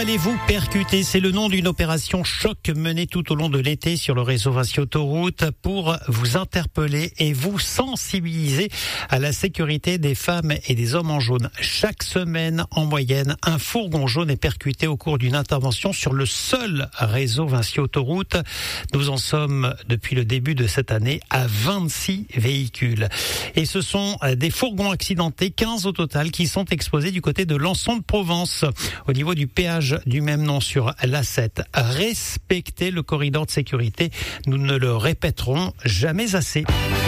allez-vous percuter? C'est le nom d'une opération choc menée tout au long de l'été sur le réseau Vinci Autoroute pour vous interpeller et vous sensibiliser à la sécurité des femmes et des hommes en jaune. Chaque semaine, en moyenne, un fourgon jaune est percuté au cours d'une intervention sur le seul réseau Vinci Autoroute. Nous en sommes, depuis le début de cette année, à 26 véhicules. Et ce sont des fourgons accidentés, 15 au total, qui sont exposés du côté de Lançon de Provence, au niveau du péage du même nom sur l'A7. Respectez le corridor de sécurité. Nous ne le répéterons jamais assez.